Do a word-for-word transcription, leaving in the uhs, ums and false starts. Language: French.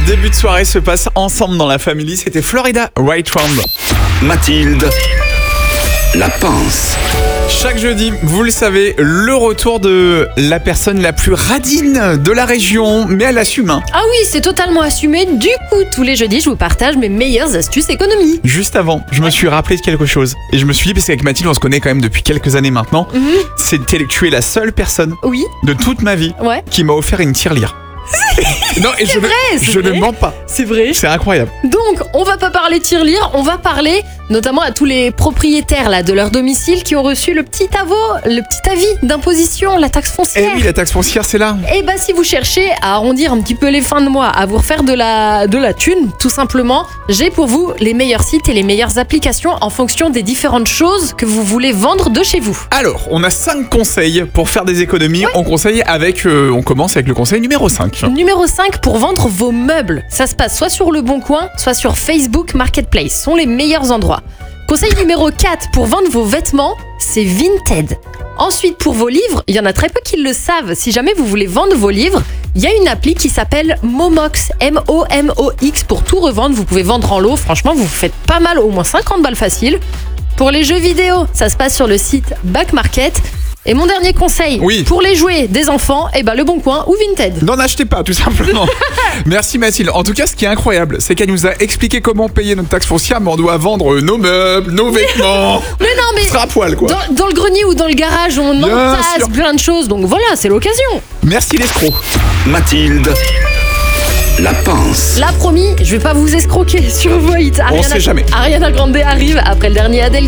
Début de soirée se passe ensemble dans la famille. C'était Florida Right Round. Mathilde, la pince. Chaque jeudi, vous le savez, le retour de la personne la plus radine de la région, mais elle assume. Hein. Ah oui, c'est totalement assumé. Du coup, tous les jeudis, je vous partage mes meilleures astuces économie. Juste avant, je me suis rappelé de quelque chose. Et je me suis dit, parce qu'avec Mathilde, on se connaît quand même depuis quelques années maintenant, Mhm. c'était que tu es la seule personne Oui, de toute ma vie ouais. qui m'a offert une tirelire. Non, et je, vrai, ne, c'est je ne vrai. mens pas. C'est vrai. C'est incroyable. Donc, on va pas parler tirelire, on va parler notamment à tous les propriétaires là, de leur domicile qui ont reçu le petit avo, le petit avis d'imposition, la taxe Eh foncière. oui, la taxe foncière, c'est là. Et bah si vous cherchez à arrondir un petit peu les fins de mois, à vous refaire de la, de la thune, tout simplement, j'ai pour vous les meilleurs sites et les meilleures applications en fonction des différentes choses que vous voulez vendre de chez vous. Alors, on a cinq conseils pour faire des économies. On conseille avec, euh, on commence avec le conseil numéro cinq. Numéro cinq, pour vendre vos meubles. Ça se passe soit sur Le Bon Coin, soit sur Facebook Marketplace. Ce sont les meilleurs endroits. Conseil numéro quatre, pour vendre vos vêtements, c'est Vinted. Ensuite, pour vos livres, il y en a très peu qui le savent. Si jamais vous voulez vendre vos livres, il y a une appli qui s'appelle Momox, M O M O X, pour tout revendre. Vous pouvez vendre en lot. Franchement, vous vous faites pas mal, au moins cinquante balles facile. Pour les jeux vidéo, ça se passe sur le site Back Market. Et mon dernier conseil, Oui. pour les jouets des enfants, eh ben Le Bon Coin ou Vinted. N'en achetez pas, tout simplement. Merci Mathilde. En tout cas, ce qui est incroyable, c'est qu'elle nous a expliqué comment payer notre taxe foncière, mais on doit vendre nos meubles, nos vêtements. Mais non, mais On sera à poil, quoi. dans, dans le grenier ou dans le garage, on Bien entasse sûr. plein de choses. Donc voilà, c'est l'occasion. Merci l'escroc. Mathilde, la pince. Là, promis, je vais pas vous escroquer sur Void. On sait jamais. Ariana Grande arrive après le dernier Adèle.